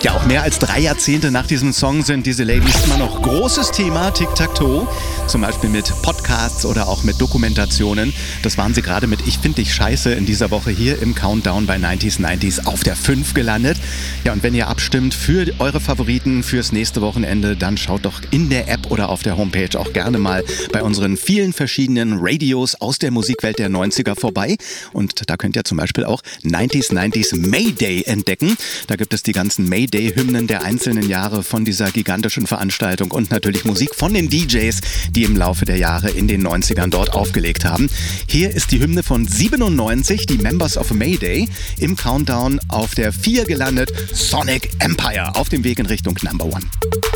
Ja, auch mehr als 3 Jahrzehnte nach diesem Song sind diese Ladies immer noch großes Thema, Tic-Tac-Toe. Zum Beispiel mit Podcasts oder auch mit Dokumentationen. Das waren sie gerade mit Ich find dich scheiße in dieser Woche hier im Countdown bei 90s auf der 5 gelandet. Ja, und wenn ihr abstimmt für eure Favoriten fürs nächste Wochenende, dann schaut doch in der App oder auf der Homepage auch gerne mal bei unseren vielen verschiedenen Radios aus der Musikwelt der 90er vorbei. Und da könnt ihr zum Beispiel auch 90s Mayday entdecken. Da gibt es die ganzen Mayday-Hymnen der einzelnen Jahre von dieser gigantischen Veranstaltung und natürlich Musik von den DJs, die im Laufe der Jahre in den 90ern dort aufgelegt haben. Hier ist die Hymne von 97, die Members of Mayday, im Countdown auf der 4 gelandet, Sonic Empire, auf dem Weg in Richtung Number One.